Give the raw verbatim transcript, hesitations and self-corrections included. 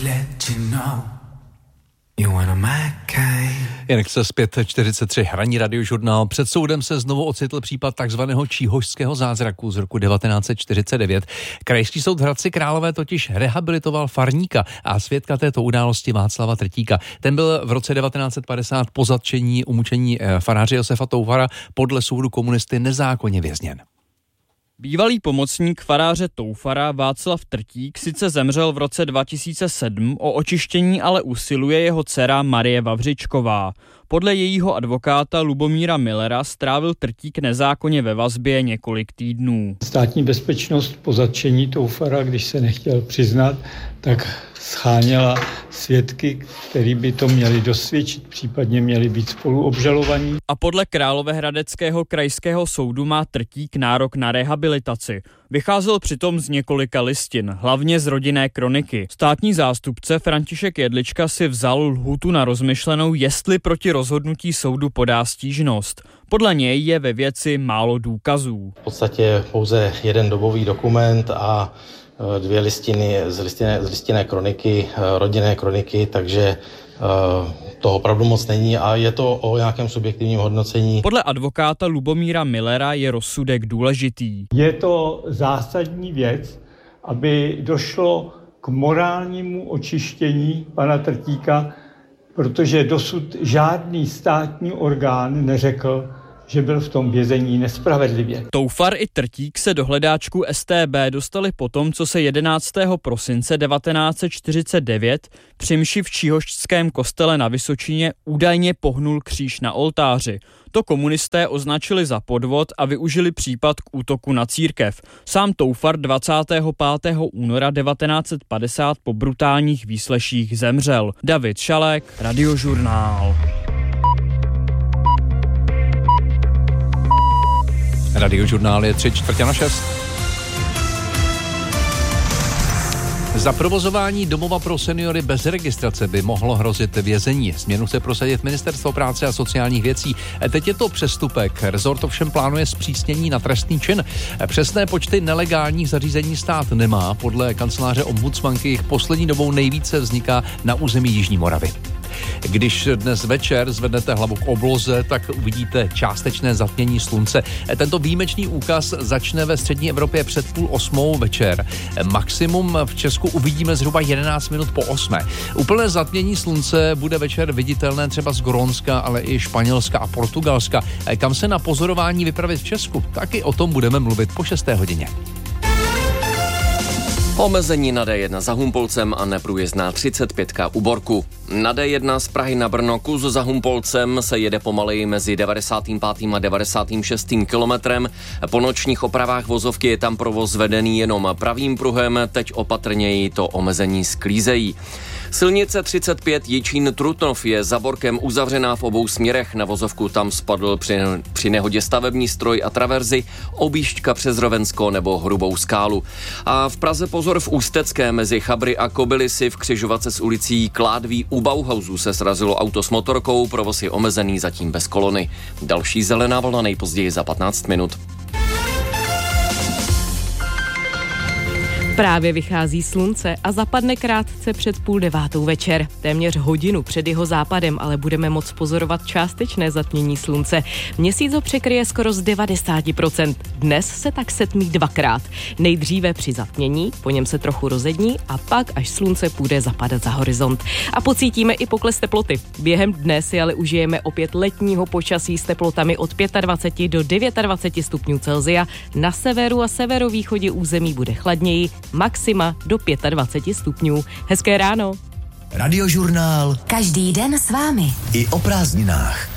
let you know you wanna my kind. Jinak se zpět čtyřicet tři hraní Radiožurnál. Před soudem se znovu ocitl případ takzvaného číhošského zázraku z roku devatenáct set čtyřicet devět. Krajský soud v Hradci Králové totiž rehabilitoval farníka a svědka této události Václava Trtíka. Ten byl v roce devatenáct set padesát po zatčení umučení faráře Josefa Toufara podle soudu komunisty nezákonně vězněn. Bývalý pomocník faráře Toufara Václav Trtík sice zemřel v roce dva tisíce sedm, o očištění ale usiluje jeho dcera Marie Vavřičková. Podle jejího advokáta Lubomíra Millera strávil Trtík nezákonně ve vazbě několik týdnů. Státní bezpečnost po zatčení Toufara, když se nechtěl přiznat, tak scháněla svědky, který by to měli dosvědčit, případně měli být spoluobžalovaní. A podle Královéhradeckého krajského soudu má Trtík nárok na rehabilitaci. Vycházel přitom z několika listin, hlavně z rodinné kroniky. Státní zástupce František Jedlička si vzal lhůtu na rozmyšlenou, jestli proti rozhodnutí soudu podá stížnost. Podle něj je ve věci málo důkazů. V podstatě pouze jeden dobový dokument a dvě listiny z listinné, z listinné kroniky, rodinné kroniky, takže toho opravdu moc není a je to o nějakém subjektivním hodnocení. Podle advokáta Lubomíra Millera je rozsudek důležitý. Je to zásadní věc, aby došlo k morálnímu očištění pana Trtíka, protože dosud žádný státní orgán neřekl, že byl v tom vězení nespravedlivě. Toufar i Trtík se do hledáčku S T B dostali potom, co se jedenáctého prosince devatenáct set čtyřicet devět při mši v číhošťském kostele na Vysočině údajně pohnul kříž na oltáři. To komunisté označili za podvod a využili případ k útoku na církev. Sám Toufar dvacátého pátého února devatenáct set padesát po brutálních výsleších zemřel. David Šalek, Radiožurnál. Radiožurnál je tři čtvrtě na šest. Za provozování domova pro seniory bez registrace by mohlo hrozit vězení. Změnu chce prosadit Ministerstvo práce a sociálních věcí. Teď je to přestupek. Rezort ovšem plánuje zpřísnění na trestný čin. Přesné počty nelegálních zařízení stát nemá. Podle kanceláře ombudsmanky jich poslední dobou nejvíce vzniká na území Jižní Moravy. Když dnes večer zvednete hlavu k obloze, tak uvidíte částečné zatmění slunce. Tento výjimečný úkaz začne ve střední Evropě před půl osmou večer. Maximum v Česku uvidíme zhruba jedenáct minut po osmé. Úplné zatmění slunce bude večer viditelné třeba z Grónska, ale i Španělska a Portugalska. Kam se na pozorování vypravit v Česku? Taky o tom budeme mluvit po šesté hodině. Omezení na D jedna za Humpolcem a neprůjezdná třicet pět u Borku. Na D jedna z Prahy na Brno kus za Humpolcem se jede pomaleji mezi devadesátým pátým a devadesátým šestým kilometrem. Po nočních opravách vozovky je tam provoz vedený jenom pravým pruhem, teď opatrněji to omezení sklízejí. Silnice třicet pět Jičín-Trutnov je za Borkem uzavřená v obou směrech. Na vozovku tam spadl při, při nehodě stavební stroj a traverzy, objížďka přes Rovensko nebo Hrubou skálu. A v Praze pozor v Ústecké mezi Chabry a Kobylisy v křižovatce s ulicí Kládví u Bauhausu se srazilo auto s motorkou, provoz je omezený zatím bez kolony. Další zelená vlna nejpozději za patnáct minut. Právě vychází slunce a zapadne krátce před půl devátou večer. Téměř hodinu před jeho západem ale budeme moct pozorovat částečné zatmění slunce. Měsíc ho překryje skoro z devadesát procent. Dnes se tak setmí dvakrát. Nejdříve při zatmění, po něm se trochu rozední a pak až slunce půjde zapadat za horizont. A pocítíme i pokles teploty. Během dne si ale užijeme opět letního počasí s teplotami od dvacet pět do dvacet devět stupňů Celsia. Na severu a severovýchodě území bude chladněji, maxima do dvacet pět stupňů. Hezké ráno. Radiožurnál. Každý den s vámi. I o prázdninách.